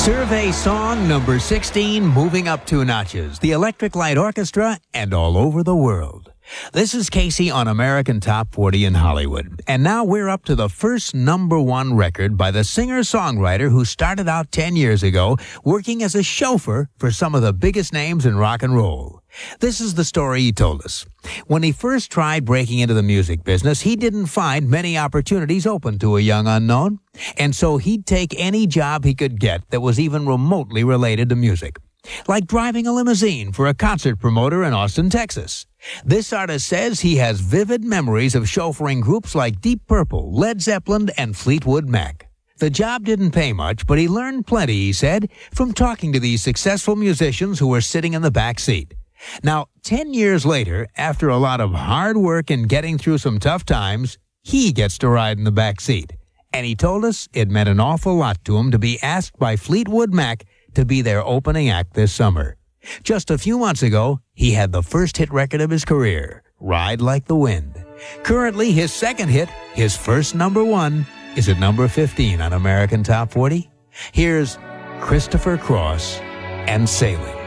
Survey song number 16, moving up 2 notches. The Electric Light Orchestra and all over the world. This is Casey on American Top 40 in Hollywood. And now we're up to the first number 1 record by the singer-songwriter who started out 10 years ago working as a chauffeur for some of the biggest names in rock and roll. This is the story he told us. When he first tried breaking into the music business, he didn't find many opportunities open to a young unknown, and so he'd take any job he could get that was even remotely related to music. Like driving a limousine for a concert promoter in Austin, Texas. This artist says he has vivid memories of chauffeuring groups like Deep Purple, Led Zeppelin, and Fleetwood Mac. The job didn't pay much, but he learned plenty, he said, from talking to these successful musicians who were sitting in the back seat. Now, 10 years later, after a lot of hard work and getting through some tough times, he gets to ride in the back seat. And he told us it meant an awful lot to him to be asked by Fleetwood Mac to be their opening act this summer. Just a few months ago, he had the first hit record of his career, Ride Like the Wind. Currently, his second hit, his first number 1, is at number 15 on American Top 40. Here's Christopher Cross and Sailing.